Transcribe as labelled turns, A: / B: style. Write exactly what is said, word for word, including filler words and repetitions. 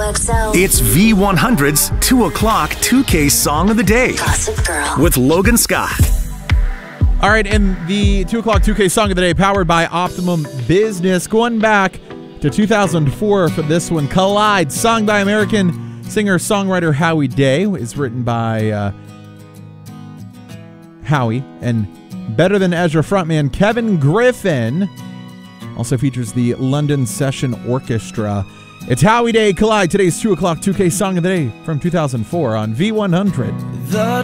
A: X O.
B: It's V one hundred's two o'clock two K Song of the Day.
A: Gossip Girl.
B: With Logan Scott.
C: All right, and the two o'clock two K Song of the Day powered by Optimum Business. Going back to two thousand four for this one. Collide, sung by American singer-songwriter Howie Day, is written by uh, Howie, and Better Than Ezra frontman Kevin Griffin. Also features the London Session Orchestra. It's Howie Day, Collide, today's two o'clock two K Song of the Day from two thousand four on V one hundred.
D: The